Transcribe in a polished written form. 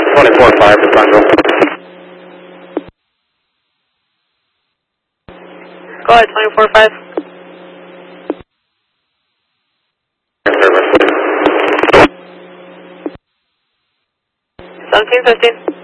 24-5 to Sunville. Go ahead, 24-5. Service, please. 1715.